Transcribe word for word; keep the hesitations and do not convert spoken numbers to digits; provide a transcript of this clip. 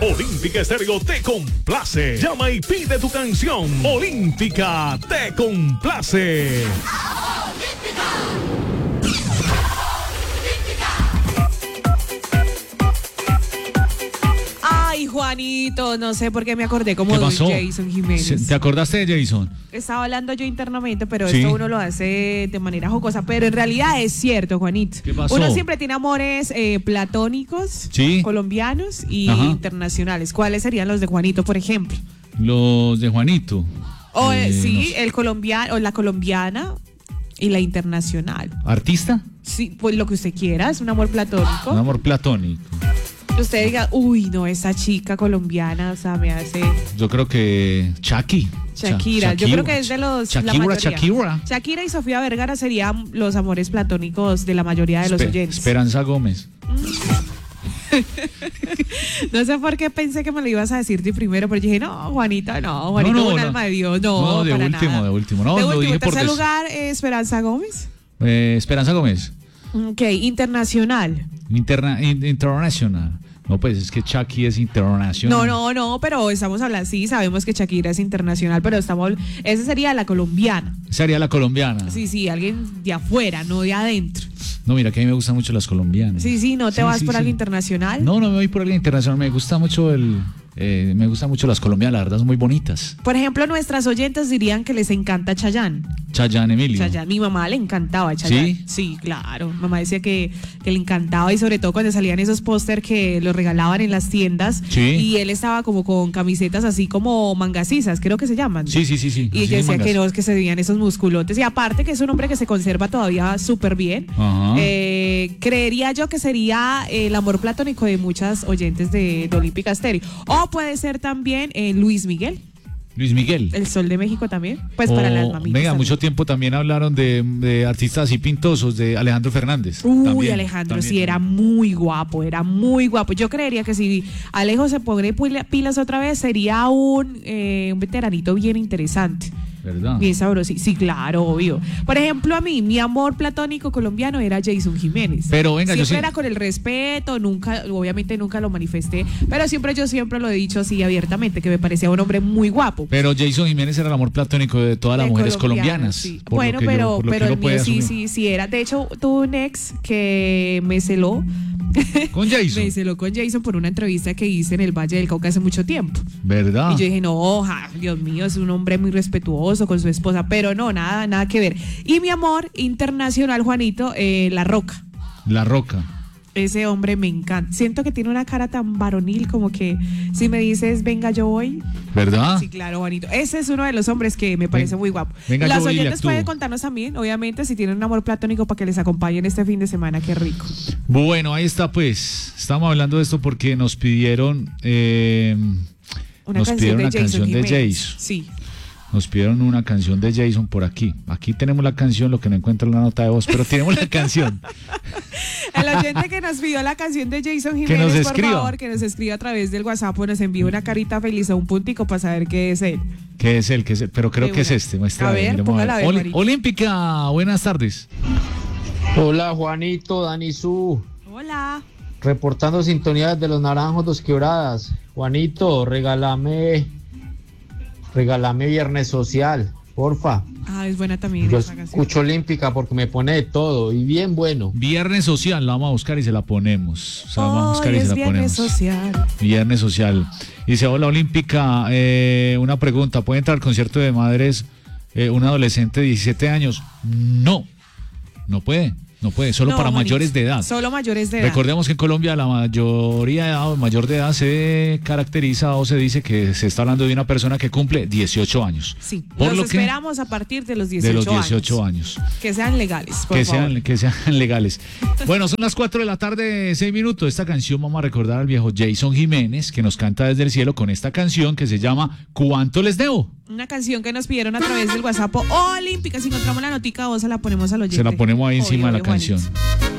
Olímpica Estéreo te complace. Llama y pide tu canción. Olímpica te complace. Ay, Juanito, no sé por qué me acordé como de Jason Jiménez. ¿Te acordaste de Jason? Estaba hablando yo internamente, pero sí. Esto uno lo hace de manera jocosa. Pero en realidad es cierto, Juanito. ¿Qué pasó? Uno siempre tiene amores eh, platónicos, ¿sí? colombianos y Ajá. internacionales. ¿Cuáles serían los de Juanito, por ejemplo? Los de Juanito. O eh, sí, no sé. el colombiano, o la colombiana y la internacional. ¿Artista? Sí, pues lo que usted quiera, es un amor platónico. Un amor platónico. Usted diga, uy, no, esa chica colombiana, o sea, me hace... Yo creo que Shaki. Shakira, yo creo que es de los... Shakira, la mayoría. Shakira. Shakira y Sofía Vergara serían los amores platónicos de la mayoría de los Espe- oyentes. Esperanza Gómez. No sé por qué pensé que me lo ibas a decir tú primero, pero yo dije, no, Juanita, no, Juanito, no, no, un no. alma de Dios, no, No, de para último, nada. de último. No, de lo último, dije en por tercer des- lugar, eh, Esperanza Gómez. Eh, Esperanza Gómez. Ok, internacional. Interna, in- international. No, pues es que Shaki es internacional. No, no, no, pero estamos hablando, sí, sabemos que Shakira es internacional, pero estamos, esa sería la colombiana. Sería la colombiana. Sí, sí, alguien de afuera, no de adentro. No, mira que a mí me gustan mucho las colombianas. Sí, sí, ¿no te Sí, vas sí, por sí. algo internacional? No, no me voy por algo internacional. Me gusta mucho el... Eh, me gustan mucho las colombianas, la verdad, son muy bonitas. Por ejemplo, nuestras oyentes dirían que les encanta Chayanne. Chayanne Emilio. Chayanne, mi mamá le encantaba Chayanne. ¿Sí? Sí, claro. Mamá decía que, que le encantaba y sobre todo cuando salían esos póster que los regalaban en las tiendas. Sí. Y él estaba como con camisetas así como mangasisas, creo que se llaman. Sí, sí, sí, sí. Y ella decía que no, es que se veían esos musculotes. Y aparte que es un hombre que se conserva todavía súper bien. Ajá. Eh, creería yo que sería el amor platónico de muchas oyentes de, de Olímpica Estéreo. O puede ser también eh, Luis Miguel. Luis Miguel. El Sol de México también. Pues para O, las mamitas. Venga, también. mucho tiempo también hablaron de, de artistas así pintosos, de Alejandro Fernández. Uy, También, Alejandro, también, sí, era muy guapo, era muy guapo. Yo creería que si Alejo se pone pila- pilas otra vez, sería un, eh, un veteranito bien interesante. ¿Verdad? Bien sabroso. Sí, claro, obvio. Por ejemplo, a mí, mi amor platónico colombiano era Jason Jiménez. Pero venga, yo siempre sí- era con el respeto, nunca, obviamente nunca lo manifesté, pero siempre yo siempre lo he dicho así abiertamente, que me parecía un hombre muy guapo. Pero Jason Jiménez era el amor platónico de todas las De mujeres colombianas, colombianas. sí. por lo Bueno, que yo- pero, por lo que pero uno el puede mío sí, asumir. sí, sí era. De hecho, tuve un ex que me celó. Con Jason. Me celó con Jason por una entrevista que hice en el Valle del Cauca hace mucho tiempo. ¿Verdad? Y yo dije, no, ja, Dios mío, es un hombre muy respetuoso con su esposa, pero no, nada, nada que ver. Y mi amor internacional, Juanito, eh, La Roca. La Roca. Ese hombre me encanta. Siento que tiene una cara tan varonil como que si me dices, venga, yo voy. ¿Verdad? Sí, claro, Juanito. Ese es uno de los hombres que me parece Ven- muy guapo. venga, Las yo voy y le oyentes actúo. pueden contarnos también, obviamente, si tienen un amor platónico para que les acompañen este fin de semana. Qué rico. Bueno, ahí está pues. Estamos hablando de esto porque nos pidieron... eh, Una nos canción pidieron de una Jason canción de Jiménez. Jason. Sí. Nos pidieron una canción de Jason por aquí. Aquí tenemos la canción, lo que no encuentro en la nota de voz, pero tenemos la canción. El oyente que nos pidió la canción de Jason Que Jiménez, nos por escriba. favor, que nos escriba a través del WhatsApp o nos envíe una carita feliz o un puntico para saber qué es él. ¿Qué es él? ¿Qué es él? Pero creo De que es una. este. Muestra A ahí, ver, miremos póngala a ver, Oli- Marito. Olímpica, buenas tardes. Hola Juanito, Dani Su, Hola. reportando sintonía de los Naranjos Dos Quebradas. Juanito, regálame, regálame Viernes Social, porfa. Ah, es buena también Yo esa canción. escucho Olímpica porque me pone de todo y bien bueno. Viernes social, la vamos a buscar y se la ponemos. O sea, vamos a buscar Hoy y se es la viernes ponemos. social. Viernes social. Dice, hola Olímpica, eh, una pregunta, ¿puede entrar al concierto de madres eh, un adolescente de diecisiete años? No, no puede, no puede, solo No, para Juanito, mayores de edad. Solo mayores de edad. Recordemos que en Colombia la mayoría de edad o mayor de edad se caracteriza o se dice que se está hablando de una persona que cumple dieciocho años. Sí, Por los lo que esperamos a partir de los dieciocho, de los dieciocho años. Que sean legales, por Que favor. sean, que sean legales. Bueno, son las cuatro de la tarde, seis minutos. Esta canción vamos a recordar al viejo Jason Jiménez, que nos canta desde el cielo con esta canción que se llama ¿Cuánto les debo? Una canción que nos pidieron a través del WhatsApp Olímpica. Si encontramos la notica, vos se la ponemos al oyente. Se la ponemos ahí encima Obvio, de la Juanito. canción.